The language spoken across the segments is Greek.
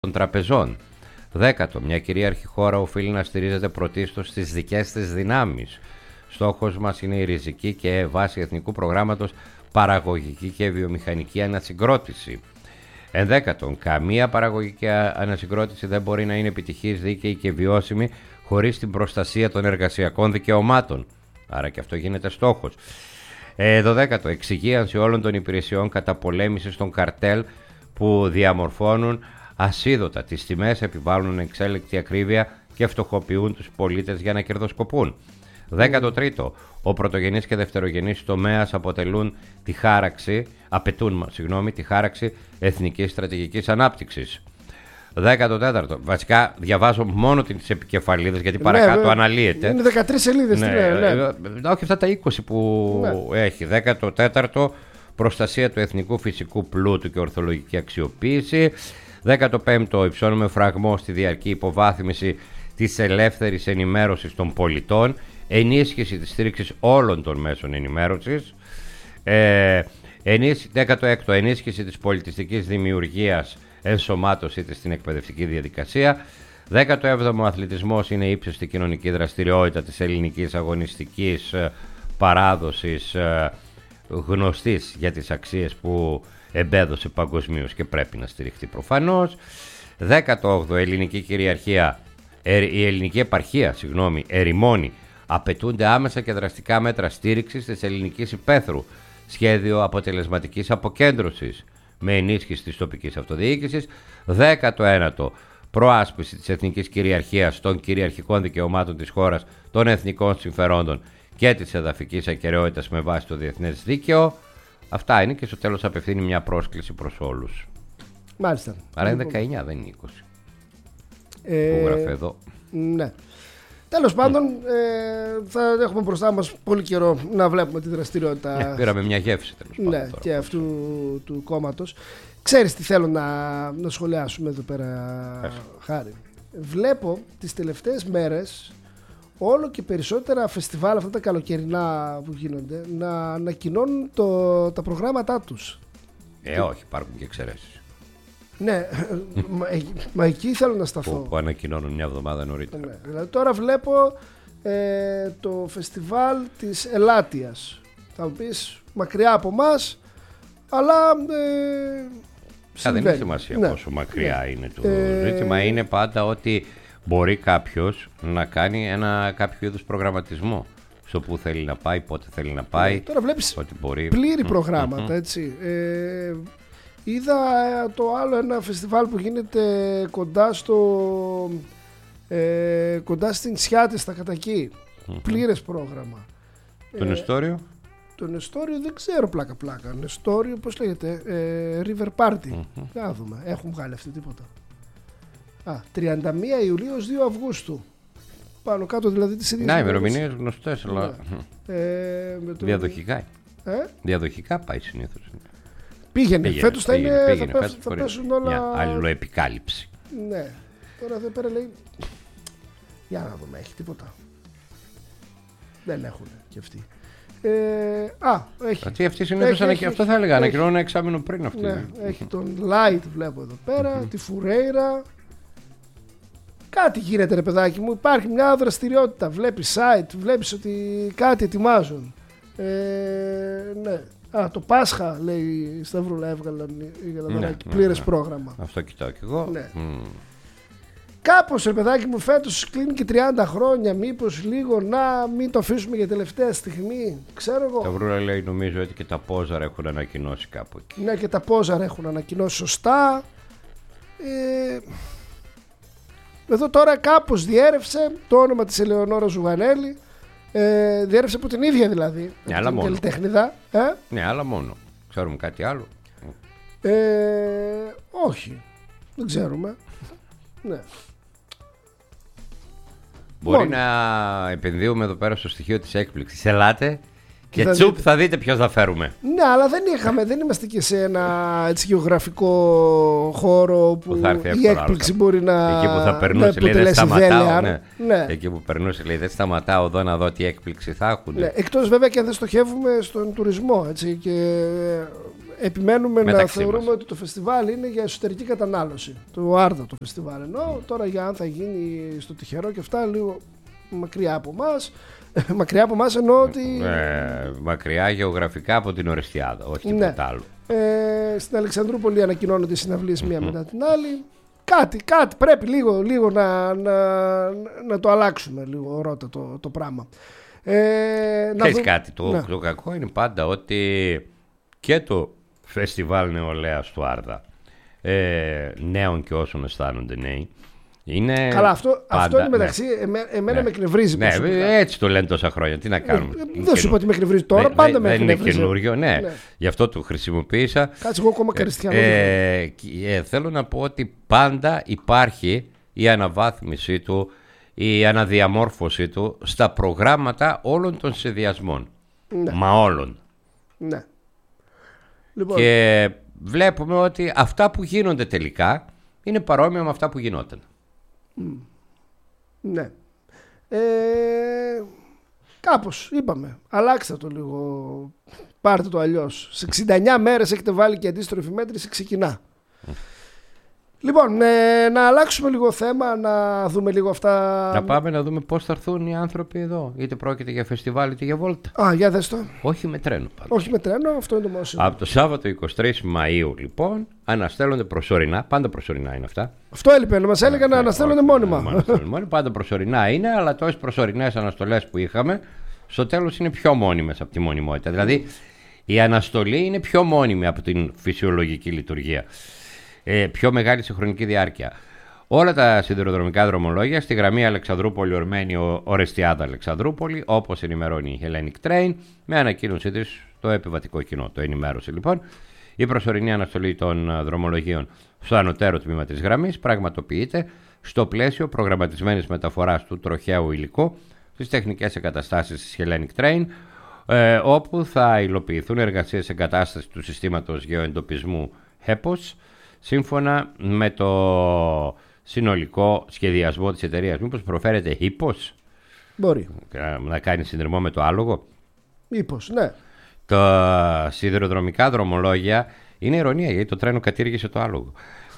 των τραπεζών. 10. Μια κυρίαρχη χώρα οφείλει να στηρίζεται πρωτίστως στις δικές της δυνάμεις. Στόχος μας είναι η ριζική και βάση εθνικού προγράμματος παραγωγική και βιομηχανική ανασυγκρότηση. 11. Καμία παραγωγική ανασυγκρότηση δεν μπορεί να είναι επιτυχής, δίκαιη και βιώσιμη χωρίς την προστασία των εργασιακών δικαιωμάτων. Άρα και αυτό γίνεται στόχος. 12. Εξυγίανση όλων των υπηρεσιών καταπολέμησης των καρτέλ που διαμορφώνουν ασίδωτα τις τιμές, επιβάλλουν εξέλεκτη ακρίβεια και φτωχοποιούν τους πολίτες για να κερδοσκοπούν. 13. Ο πρωτογενής και δευτερογενής τομέας απαιτούν τη χάραξη εθνικής στρατηγικής ανάπτυξης. 14. Βασικά διαβάζω μόνο τις επικεφαλίδες γιατί παρακάτω αναλύεται. Είναι 13 σελίδες. Όχι αυτά τα 20 που έχει. 14. Προστασία του εθνικού φυσικού πλούτου και ορθολογική αξιοποίηση. 15. Υψώνουμε φραγμό στη διαρκή υποβάθμιση της ελεύθερης ενημέρωσης των πολιτών. Ενίσχυση της στήριξης όλων των μέσων ενημέρωσης. 16. Ενίσχυση της πολιτιστικής δημιουργίας, ενσωμάτωσή της στην εκπαιδευτική διαδικασία. 17. Ο αθλητισμός είναι ύψιστη κοινωνική δραστηριότητα της ελληνικής αγωνιστικής παράδοσης, γνωστής για τις αξίες που εμπέδωσε παγκοσμίως και πρέπει να στηριχτεί προφανώς. 18. Η ελληνική επαρχία ερημώνει. Απαιτούνται άμεσα και δραστικά μέτρα στήριξης της ελληνικής υπαίθρου. Σχέδιο αποτελεσματικής αποκέντρωσης με ενίσχυση της τοπικής αυτοδιοίκησης. 19. Προάσπιση της εθνικής κυριαρχίας, των κυριαρχικών δικαιωμάτων της χώρας, των εθνικών συμφερόντων και της εδαφικής ακεραιότητας με βάση το διεθνές δίκαιο. Αυτά είναι και στο τέλος απευθύνει μια πρόσκληση προς όλους. Μάλιστα. Άρα είναι 19, δεν είναι 20. Που γράφει εδώ. Ναι. Τέλος πάντων, θα έχουμε μπροστά μας πολύ καιρό να βλέπουμε τη δραστηριότητα. Πήραμε μια γεύση τέλος πάντων. Ναι, και αυτού του κόμματος. Ξέρεις τι θέλω να σχολιάσουμε εδώ πέρα, Χάρη. Βλέπω τις τελευταίες μέρες όλο και περισσότερα φεστιβάλ, αυτά τα καλοκαιρινά που γίνονται, να ανακοινώνουν τα προγράμματά τους. Όχι, υπάρχουν και εξαιρέσεις. Ναι, μα εκεί θέλω να σταθώ. Που ανακοινώνουν μια εβδομάδα νωρίτερα. Ναι, δηλαδή τώρα βλέπω το φεστιβάλ της Ελάτιας. Θα μου πεις μακριά από μας, αλλά δεν έχει σημασία πόσο μακριά είναι το ζήτημα. Είναι πάντα ότι μπορεί κάποιος να κάνει κάποιο είδους προγραμματισμό στο που θέλει να πάει, πότε θέλει να πάει. Τώρα βλέπεις μπορεί... πλήρη προγράμματα, έτσι. Είδα το άλλο ένα φεστιβάλ που γίνεται κοντά στην Σιάτη, στα Κατακή. Πλήρες πρόγραμμα. Το Νεστόριο? Το Νεστόριο δεν ξέρω πλάκα. Νεστόριο πώς λέγεται? River Party. Να δούμε. Έχουν βγάλει αυτή τίποτα. 31 Ιουλίου ως 2 Αυγούστου. Πάνω κάτω δηλαδή τις ίδιες. Να, ημερομηνίες γνωστές, αλλά διαδοχικά. Διαδοχικά πάει συνήθως. Πήγαινε. Φέτος θα πέσουν όλα. Μια αλληλοεπικάλυψη. Ναι. Τώρα εδώ πέρα λέει. Για να δούμε, έχει τίποτα? Δεν έχουν και αυτοί. Έχει. Αυτοί συνήθως αυτό θα έλεγα. Ανακοινώνουν ένα εξάμηνο πριν αυτή. Ναι, έχει τον Light, βλέπω εδώ πέρα, τη Φουρέιρα. Κάτι γίνεται, ρε παιδάκι μου. Υπάρχει μια δραστηριότητα. Βλέπεις site, βλέπεις ότι κάτι ετοιμάζουν. Ναι. Το Πάσχα, λέει η Σταυρούλα, έβγαλαν πλήρες πρόγραμμα. Αυτό κοιτάω κι εγώ. Ναι. Κάπως, ρε παιδάκι μου, φέτος κλείνει και 30 χρόνια. Μήπως λίγο να μην το αφήσουμε για τελευταία στιγμή? Ξέρω εγώ. Σταυρούλα λέει, νομίζω ότι και τα Πόζαρα έχουν ανακοινώσει κάπου εκεί. Ναι, και τα Πόζαρα έχουν ανακοινώσει σωστά. Εδώ τώρα κάπως διέρευσε το όνομα της Ελεονόρα Ζουγανέλη. Διέρευσε από την ίδια δηλαδή. Ναι, αλλά μόνο. Καλλιτέχνηδα. Ναι, αλλά μόνο. Ξέρουμε κάτι άλλο? Όχι. Δεν ξέρουμε. Ναι. Μπορεί να επενδύουμε εδώ πέρα στο στοιχείο της έκπληξης. Ελάτε και τσουπ θα δείτε ποιος θα φέρουμε. Ναι, αλλά δεν είμαστε και σε ένα γεωγραφικό χώρο που η έκπληξη μπορεί να. Εκεί που θα περνούσε, λέει, δεν σταματάω. Ναι. Εκεί που περνούσε, λέει, δεν σταματάω εδώ να δω τι έκπληξη θα έχουν. Ναι. Εκτός βέβαια και αν δεν στοχεύουμε στον τουρισμό, έτσι, και επιμένουμε να Μεταξύ θεωρούμε μας. ότι το φεστιβάλ είναι για εσωτερική κατανάλωση. Το Άρδα το φεστιβάλ. Ενώ τώρα για αν θα γίνει στο τυχερό και αυτά λίγο μακριά από εμάς. Μακριά από εμάς εννοώ ότι. Μακριά γεωγραφικά από την Ορεστιάδα, όχι Ναι. τίποτα άλλο. Στην Αλεξανδρούπολη ανακοινώνονται οι συναυλίες μία μετά την άλλη. Κάτι πρέπει λίγο να το αλλάξουμε λίγο ρώτα το πράγμα. Ξέρεις κάτι, Ναι. το κακό είναι πάντα ότι και το φεστιβάλ νεολαίας του Άρδα, νέων και όσων αισθάνονται νέοι, είναι Καλά, αυτό πάντα, είναι μεταξύ. Εμένα Ναι. με εκνευρίζει. Ναι, προσωπικά. έτσι το λένε τόσα χρόνια. Τι να κάνουμε. Δεν σου είπα ότι με εκνευρίζει τώρα, πάντα με Δεν είναι εκνευρίζει. καινούριο, ναι. Ναι. Γι' αυτό το χρησιμοποίησα. Κάτσε, εγώ ακόμα Καριστιανό. Θέλω να πω ότι πάντα υπάρχει η αναβάθμιση του, η αναδιαμόρφωση του στα προγράμματα όλων των συνδυασμών. Ναι. Μα όλων. Ναι. Λοιπόν, Και βλέπουμε ότι αυτά που γίνονται τελικά είναι παρόμοια με αυτά που γινόταν. ναι. Κάπως είπαμε. Αλλάξτε το λίγο. Πάρτε το αλλιώς. Σε 69 μέρες έχετε βάλει και αντίστροφη μέτρηση, ξεκινά. Λοιπόν, να αλλάξουμε λίγο θέμα, να δούμε λίγο αυτά. Να πάμε να δούμε πώς θα έρθουν οι άνθρωποι εδώ. Είτε πρόκειται για φεστιβάλ είτε για βόλτα. Α, για δες το. Όχι με τρένο πάντα. Όχι με τρένο, αυτό είναι το μόνο σημείο. Από το Σάββατο 23 Μαΐου λοιπόν αναστέλλονται προσωρινά. Πάντα προσωρινά είναι αυτά. Αυτό έλειπε, να μας έλεγαν να αναστέλλονται μόνιμα. Πάντα προσωρινά είναι, αλλά τόσες προσωρινές αναστολές που είχαμε στο τέλος είναι πιο μόνιμες από τη μονιμότητα. Δηλαδή η αναστολή είναι πιο μόνιμη από την φυσιολογική λειτουργία. Πιο μεγάλη σε χρονική διάρκεια. Όλα τα σιδηροδρομικά δρομολόγια στη γραμμή Αλεξανδρούπολη Ορμένη Ορεστιάδα Αλεξανδρούπολη, όπως ενημερώνει η Hellenic Train, με ανακοίνωσή της το επιβατικό κοινό. Το ενημέρωσε λοιπόν. Η προσωρινή αναστολή των δρομολογίων στο ανωτέρω τμήμα της γραμμής πραγματοποιείται στο πλαίσιο προγραμματισμένης μεταφοράς του τροχαίου υλικού στις τεχνικές εγκαταστάσεις της Hellenic Train, όπου θα υλοποιηθούν εργασίες εγκατάστασης του συστήματος γεωεντοπισμού HEPOS, σύμφωνα με το συνολικό σχεδιασμό της εταιρείας. Μήπως προφέρεται HEPOS, Μπορεί. να κάνει συνδρυμό με το άλογο. Μήπως, ναι. Τα σιδηροδρομικά δρομολόγια είναι ηρωνία, γιατί το τρένο κατήργησε το άλογο.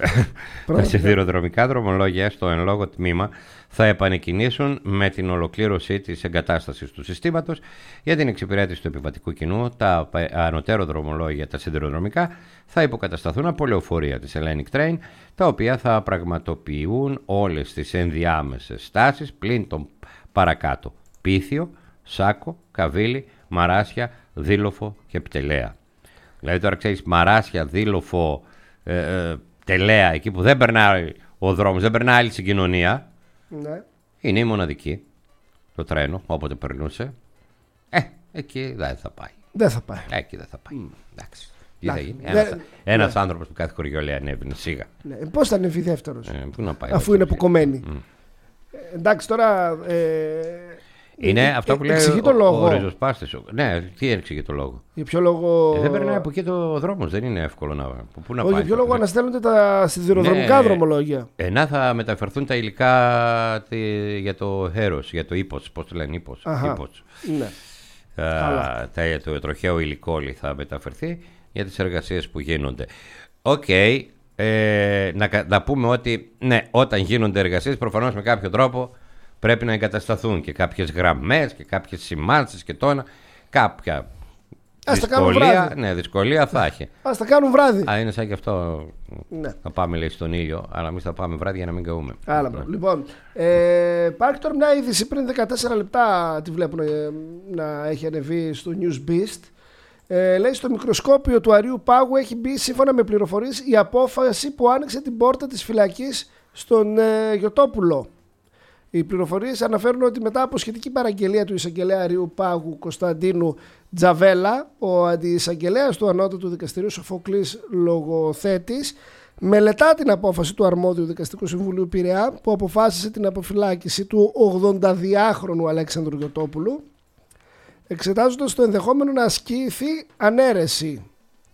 Τα σιδηροδρομικά δρομολόγια στο εν λόγω τμήμα θα επανεκκινήσουν με την ολοκλήρωση της εγκατάστασης του συστήματος για την εξυπηρέτηση του επιβατικού κοινού. Τα ανωτέρω δρομολόγια, τα σιδηροδρομικά, θα υποκατασταθούν από λεωφορεία της Hellenic Train, τα οποία θα πραγματοποιούν όλες τις ενδιάμεσες στάσεις πλην των παρακάτω: Πίθιο, Σάκο, Καβίλη, Μαράσια, Δήλοφο και Πτελέα. Δηλαδή τώρα ξέρεις, Μαράσια, Δήλοφο, Τελέα, εκεί που δεν περνάει ο δρόμος, δεν περνάει άλλη συγκοινωνία, Ναι. είναι η μοναδική, το τρένο, όποτε περνούσε. Εκεί δεν θα πάει. Δεν θα πάει. Εκεί δεν θα πάει. Εντάξει. Τι Να, θα γίνει. δεν- Ένας άνθρωπος που κάθε χωριό λέει ανέβαινε, σίγα. Ναι. Πώς θα ανεβεί δεύτερος, Πού να πάει. αφού είναι αποκομμένη. Εντάξει, τώρα. Είναι αυτό που λέει εξηγεί το λόγο. ο ριζοσπάστης. Ναι, τι εξηγεί το λόγο. Για ποιο λόγο. Δεν περνάει από εκεί το δρόμος, δεν είναι εύκολο να. Πού να Όχι, πάει. για ποιο λόγο αναστέλλονται τα σιδηροδρομικά Ναι. δρομολόγια. Να θα μεταφερθούν τα υλικά για το Χέρος, για το ύπος. Πώς το λένε, ύπος. Αχα. Ναι. Καλά. Το τροχαίο υλικό θα μεταφερθεί για τις εργασίες που γίνονται. Οκ. Να πούμε ότι ναι, όταν γίνονται εργασίες, προφανώς με κάποιο τρόπο πρέπει να εγκατασταθούν και κάποιες γραμμές και κάποιες σημάνσεις και τόνα. Κάποια Ας τα κάνουν δυσκολία, βράδυ. ναι, δυσκολία θα έχει. Ας τα κάνουν βράδυ. Είναι σαν και αυτό. Ναι. Να πάμε, λέει, στον ήλιο, αλλά εμείς θα πάμε βράδυ για να μην καούμε. Άλλα πράγματα. Λοιπόν, υπάρχει τώρα μια είδηση πριν 14 λεπτά τη βλέπω να έχει ανεβεί στο Newsbeast. Λέει στο μικροσκόπιο του Αριού Πάγου έχει μπει σύμφωνα με πληροφορίες η απόφαση που άνοιξε την πόρτα της φυλακής στον Γιωτόπουλο. Οι πληροφορίες αναφέρουν ότι μετά από σχετική παραγγελία του εισαγγελέα Αριού Πάγου Κωνσταντίνου Τζαβέλα, ο αντιεισαγγελέας του Ανώτατου Δικαστηρίου Σοφοκλής Λογοθέτης μελετά την απόφαση του αρμόδιου Δικαστικού Συμβουλίου Πειραιά που αποφάσισε την αποφυλάκηση του 82χρονου Αλέξανδρου Γιωτόπουλου, εξετάζοντας το ενδεχόμενο να ασκηθεί ανέρεση.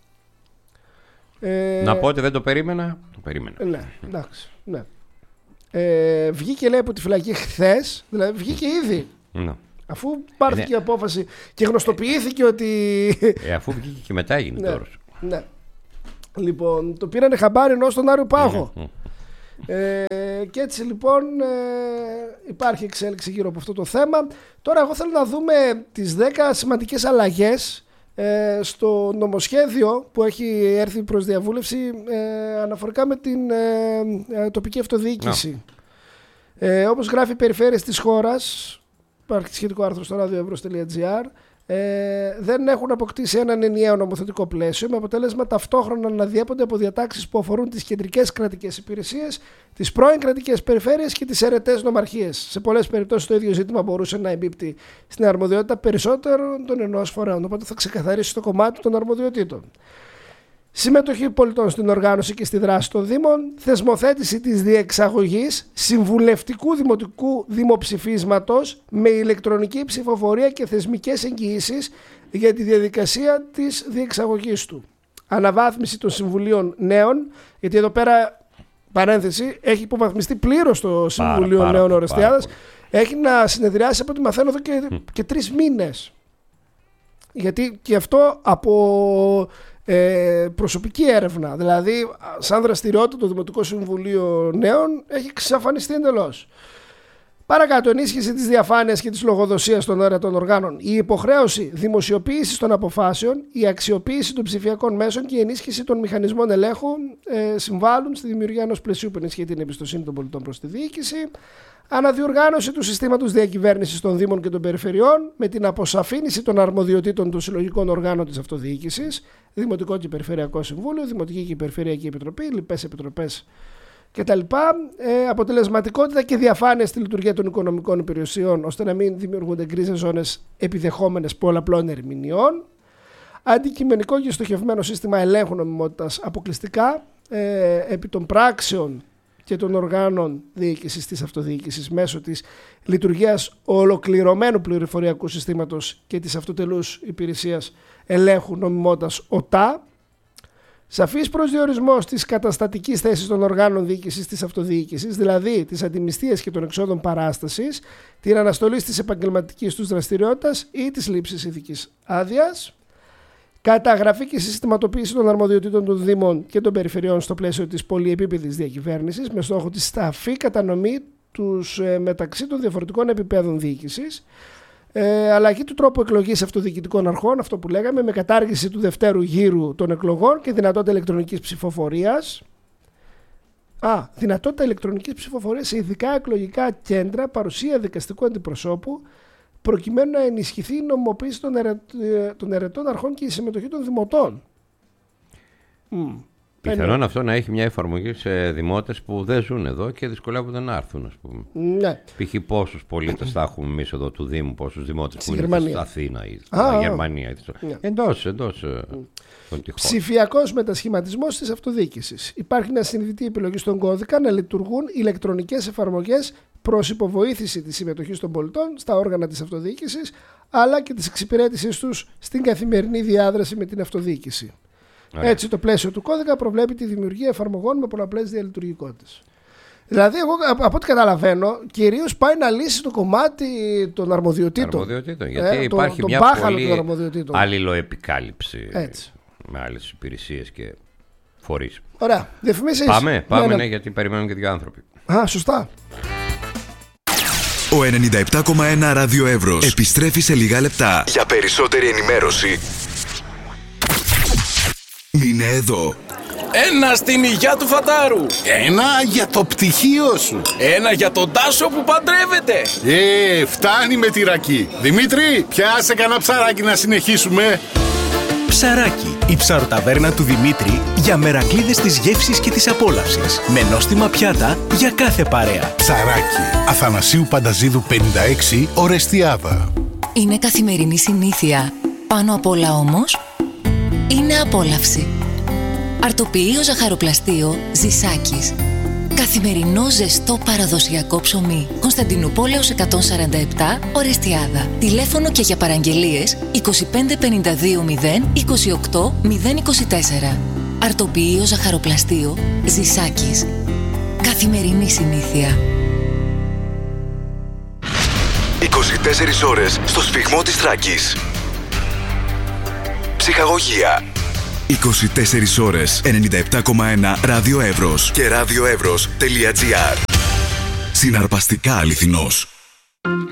Να πω ότι δεν το περίμενα. Το περίμενα. Ναι, εντάξει, ναι. Βγήκε, λέει, από τη φυλακή χθες, δηλαδή βγήκε ήδη. Ναι. Αφού πάρθηκε η απόφαση και γνωστοποιήθηκε ότι. Αφού βγήκε και μετά έγινε Ναι. τώρα. Ναι. Λοιπόν, το πήρανε χαμπάρι ενώ στον Άριο Πάγο. Και έτσι λοιπόν υπάρχει εξέλιξη γύρω από αυτό το θέμα. Τώρα εγώ θέλω να δούμε τις 10 σημαντικές αλλαγές στο νομοσχέδιο που έχει έρθει προς διαβούλευση αναφορικά με την τοπική αυτοδιοίκηση. Όπως γράφει οι περιφέρειες της χώρας, υπάρχει σχετικό άρθρο στο radioevros.gr, δεν έχουν αποκτήσει έναν ενιαίο νομοθετικό πλαίσιο, με αποτέλεσμα ταυτόχρονα να διέπονται από διατάξεις που αφορούν τις κεντρικές κρατικές υπηρεσίες, τις πρώην κρατικές περιφέρειες και τις αιρετές νομαρχίες. Σε πολλές περιπτώσεις το ίδιο ζήτημα μπορούσε να εμπίπτει στην αρμοδιότητα περισσότερων των ενός φορέων, οπότε θα ξεκαθαρίσει το κομμάτι των αρμοδιοτήτων. Συμμετοχή πολιτών στην οργάνωση και στη δράση των Δήμων, θεσμοθέτηση της διεξαγωγής συμβουλευτικού δημοτικού δημοψηφίσματος με ηλεκτρονική ψηφοφορία και θεσμικές εγγυήσεις για τη διαδικασία της διεξαγωγής του. Αναβάθμιση των συμβουλίων νέων, γιατί εδώ πέρα, παρένθεση, έχει υποβαθμιστεί πλήρως το Συμβουλίο Νέων Ορεστιάδας. Έχει να συνεδριάσει από ό,τι μαθαίνω εδώ και 3 μήνες. Γιατί και αυτό από προσωπική έρευνα, δηλαδή σαν δραστηριότητα το Δημοτικό Συμβουλίο Νέων έχει εξαφανιστεί εντελώς. Παρακάτω, ενίσχυση της διαφάνειας και της λογοδοσίας των αιρετών οργάνων, η υποχρέωση δημοσιοποίησης των αποφάσεων, η αξιοποίηση των ψηφιακών μέσων και η ενίσχυση των μηχανισμών ελέγχου συμβάλλουν στη δημιουργία ενός πλαισίου που ενισχύει την εμπιστοσύνη των πολιτών προς τη διοίκηση. Αναδιοργάνωση του συστήματος διακυβέρνησης των Δήμων και των Περιφερειών με την αποσαφήνιση των αρμοδιοτήτων των συλλογικών οργάνων της αυτοδιοίκησης, Δημοτικό και Περιφερειακό Συμβούλιο, Δημοτική και Περιφερειακή Επιτροπή, λοιπές επιτροπές κτλ. Αποτελεσματικότητα και διαφάνεια στη λειτουργία των οικονομικών υπηρεσιών, ώστε να μην δημιουργούνται γκρίζες ζώνες επιδεχόμενες πολλαπλών ερμηνειών. Αντικειμενικό και στοχευμένο σύστημα ελέγχου νομιμότητας αποκλειστικά επί των πράξεων και των οργάνων διοίκησης της αυτοδιοίκησης μέσω της λειτουργίας ολοκληρωμένου πληροφοριακού συστήματος και της αυτοτελούς υπηρεσίας ελέγχου νομιμότητας ΟΤΑ. Σαφής προσδιορισμός της καταστατικής θέσης των οργάνων διοίκησης της αυτοδιοίκησης, δηλαδή της αντιμισθίας και των εξόδων παράστασης, την αναστολή της επαγγελματικής τους δραστηριότητας ή της λήψης ειδικής άδειας. Καταγραφή και συστηματοποίηση των αρμοδιοτήτων των Δήμων και των Περιφερειών στο πλαίσιο της πολυεπίπεδης διακυβέρνησης με στόχο τη σταφή κατανομή τους μεταξύ των διαφορετικών επιπέδων διοίκησης. Αλλαγή του τρόπου εκλογής αυτοδιοικητικών αρχών, αυτό που λέγαμε, με κατάργηση του δευτέρου γύρου των εκλογών και δυνατότητα ηλεκτρονικής ψηφοφορίας. Δυνατότητα ηλεκτρονικής ψηφοφορίας σε ειδικά εκλογικά κέντρα, παρουσία δικαστικού αντιπροσώπου, προκειμένου να ενισχυθεί η νομιμοποίηση των αιρετών αρχών και η συμμετοχή των δημοτών. Πιθανόν αυτό να έχει μια εφαρμογή σε δημότες που δεν ζουν εδώ και δυσκολεύονται να έρθουν, ας πούμε. Ναι. Π.χ. πόσους πολίτες θα έχουμε εμείς εδώ του Δήμου, πόσους δημότες που Γερμανία. είναι στην Αθήνα ή στην Γερμανία. Ναι. Εντός των τυχών. Ψηφιακός μετασχηματισμός της αυτοδιοίκησης. Υπάρχει μια συνειδητή επιλογή στον κώδικα να λειτουργούν ηλεκτρονικές εφαρμογές προς υποβοήθηση της συμμετοχής των πολιτών στα όργανα της αυτοδιοίκησης, αλλά και της εξυπηρέτησής τους στην καθημερινή διάδραση με την αυτοδιοίκηση. Έτσι, το πλαίσιο του κώδικα προβλέπει τη δημιουργία εφαρμογών με πολλαπλές διαλειτουργικότητες. Δηλαδή, εγώ από ό,τι καταλαβαίνω, κυρίως πάει να λύσει το κομμάτι των αρμοδιοτήτων. Γιατί υπάρχει μια πολύ αλληλοεπικάλυψη με άλλες υπηρεσίες και φορείς. Ωραία. Διαφημίσεις. Πάμε, γιατί περιμένουν και 2 άνθρωποι. Σωστά. Ο 97,1 Ράδιο Εύρος επιστρέφει σε λίγα λεπτά. Για περισσότερη ενημέρωση είναι εδώ. Ένα στην υγειά του Φατάρου. Ένα για το πτυχίο σου. Ένα για τον Τάσο που παντρεύεται. Φτάνει με τη ρακή. Δημήτρη, πιάσε κανένα ψαράκι να συνεχίσουμε. Ψαράκι, η ψαροταβέρνα του Δημήτρη για μερακλείδες της γεύσης και της απόλαυσης. Με νόστιμα πιάτα για κάθε παρέα. Ψαράκι, Αθανασίου Πανταζίδου 56, Ορεστιάδα. Είναι καθημερινή συνήθεια. Πάνω απ' όλα όμως, είναι απόλαυση. Αρτοποιείο ζαχαροπλαστείο Ζησάκης. Καθημερινό ζεστό παραδοσιακό ψωμί. Κωνσταντινούπολεως 147, Ορεστιάδα. Τηλέφωνο και για παραγγελίες 2552 0 28 024. Αρτοποιείο ζαχαροπλαστείο Ζησάκης. Καθημερινή συνήθεια. 24 ώρες στο σφυγμό της Θράκης. Ψυχαγωγία. 24 ώρες 97,1 Ράδιο Εύρος και radioevros.gr. Συναρπαστικά αληθινός.